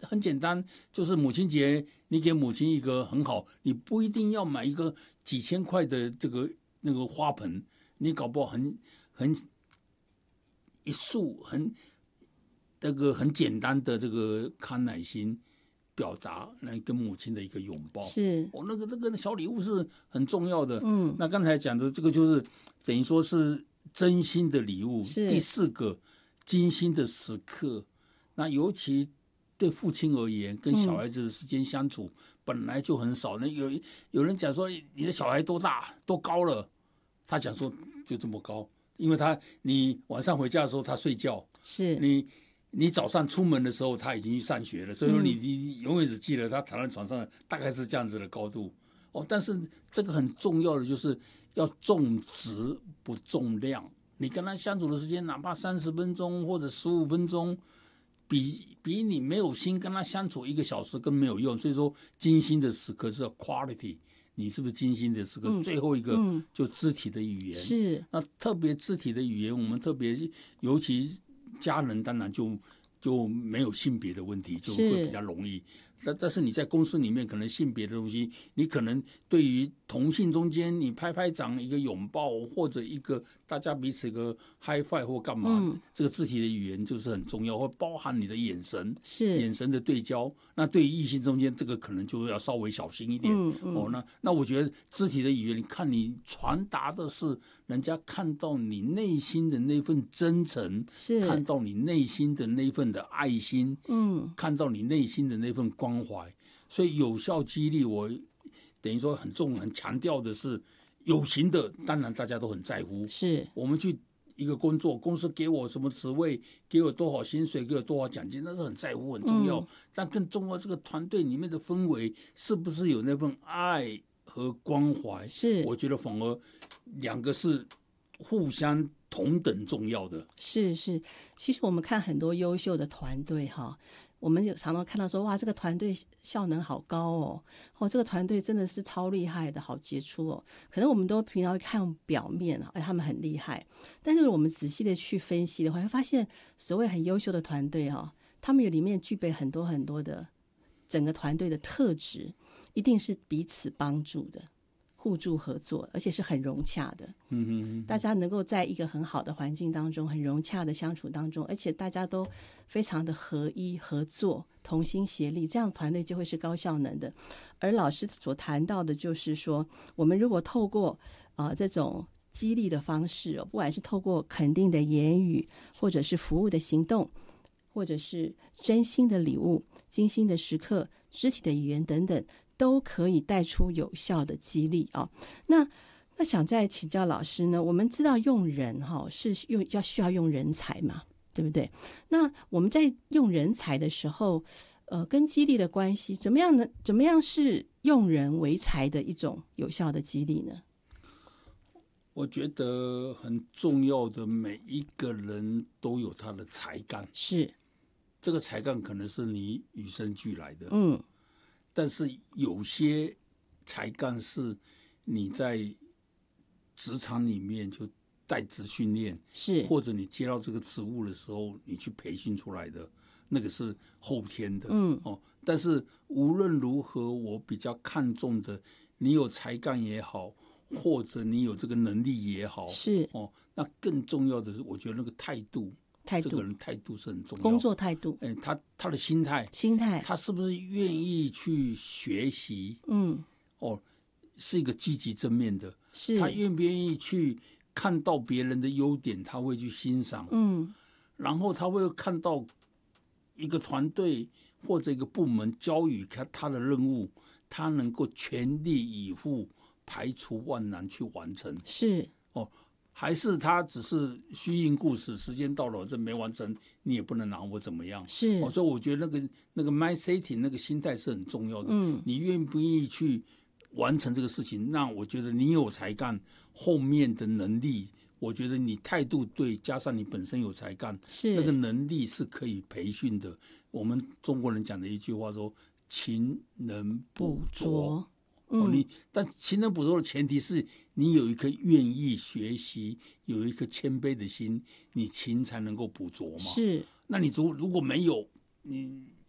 很简单，就是母亲节，你给母亲一个很好，你不一定要买一个几千块的那个花盆，你搞不好很一束很简单的这个康乃馨，表达那跟母亲的一个拥抱。 是那个小礼物是很重要的。那刚才讲的这个就是等于说是真心的礼物。第四个，精心的时刻。那尤其对父亲而言，跟小孩子的时间相处本来就很少。那有人讲说你的小孩多大多高了，他讲说就这么高，因为你晚上回家的时候他睡觉， 是你早上出门的时候他已经去上学了，所以说你永远只记得他躺在床上大概是这样子的高度。但是这个很重要的就是要重质不重量，你跟他相处的时间哪怕30分钟或者15分钟，比你没有心跟他相处1个小时更没有用。所以说精心的时刻是 quality， 你是不是精心的时刻？最后一个就肢体的语言。 是， 那特别肢体的语言，我们特别尤其家人当然就没有性别的问题，就会比较容易。但是你在公司里面，可能性别的东西，你可能对于同性中间，你拍拍掌、一个拥抱，或者一个大家彼此一个 high five 或干嘛，这个肢体的语言就是很重要，会包含你的眼神，眼神的对焦。那对于异性中间，这个可能就要稍微小心一点。那我觉得肢体的语言，你看你传达的是人家看到你内心的那份真诚，看到你内心的那份的爱心，看到你内心的那份关怀。所以有效激励，我等于说很强调的是有形的，当然大家都很在乎。 是我们去一个工作，公司给我什么职位，给我多少薪水，给我多少奖金，那是很在乎很重要。但更重要，这个团队里面的氛围是不是有那份爱和关怀？ 是， 我觉得反而两个是互相同等重要的。 是，其实我们看很多优秀的团队哈，我们有常常看到说，哇，这个团队效能好高哦，这个团队真的是超厉害的，好杰出哦。可能我们都平常会看表面他们很厉害，但是我们仔细的去分析的话，会发现所谓很优秀的团队他们里面具备很多很多的整个团队的特质，一定是彼此帮助的。互助合作，而且是很融洽的。大家能够在一个很好的环境当中，很融洽的相处当中，而且大家都非常的合一合作，同心协力，这样团队就会是高效能的。而老师所谈到的就是说，我们如果透过这种激励的方式不管是透过肯定的言语，或者是服务的行动，或者是真心的礼物、精心的时刻、肢体的语言等等，都可以带出有效的激励那想再请教老师呢，我们知道用人是需要用人才嘛，对不对？那我们在用人才的时候跟激励的关系怎么样是用人为才的一种有效的激励呢？ 我觉得很重要的，每一个人都有他的才干， 是这个才干可能是你与生俱来的，但是有些才干是你在职场里面就在职训练， 是或者你接到这个职务的时候你去培训出来的，那个是后天的。但是无论如何，我比较看重的，你有才干也好，或者你有这个能力也好， 是那更重要的是，我觉得那个态度，这个人态度是很重要， 工作态度， 他的心态，他是不是愿意去学习？是一个积极正面的， 是他愿不愿意去看到别人的优点，他会去欣赏，然后他会看到一个团队或者一个部门交予他的任务，他能够全力以赴，排除万难去完成。 是还是他只是虚应故事，时间到了这没完成，你也不能拿我怎么样。 是所以我觉得那个 mindset 那个心态是很重要的。你愿不愿意去完成这个事情？那我觉得你有才干，后面的能力，我觉得你态度对，加上你本身有才干， 是那个能力是可以培训的。我们中国人讲的一句话说：“勤能补拙。”但勤能补拙的前提是你有一颗愿意学习，有一颗谦卑的心，你勤才能够补拙嘛。 是， 那你如果没有，